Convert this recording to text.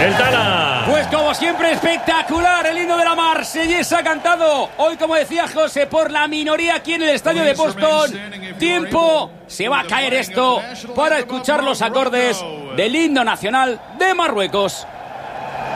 El Tala. Pues como siempre, espectacular el himno de la Marsellesa cantado hoy, como decía José, por la minoría aquí en el estadio de Boston. Tiempo, se va a caer esto para escuchar los acordes del himno nacional de Marruecos.